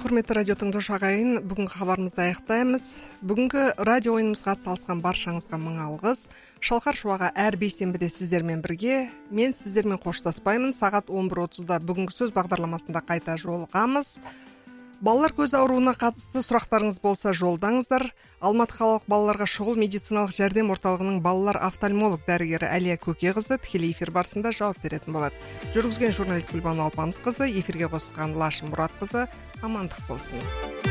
Құрметті радио тыңдаушы ағайын, бүгінгі хабарымызды аяқтаймыз. Бүгінгі радио ойынымызға атсалысқан баршаңызға мың алғыс. Шалқар шуаға әр бейсенбіде сіздермен бірге. Мен сіздермен қоштаспаймын. Сағат 11:30-да бүгінгі сөз бағдарламасында қайта жолығамыз. Балалар көз ауруына қатысты сұрақтарыңыз болса жолдаңыздар. Алматы қалалық балаларға шұғыл медициналық жәрдем орталығының балалар офтальмолог дәрігері Әлия Көкеқызы тікелей эфир барысында жауап беретін болады. Жүргізген журналист Гүлбану Алпамысқызы, эфирге қосқан Лашын Мұратқызы. Амандық болсын.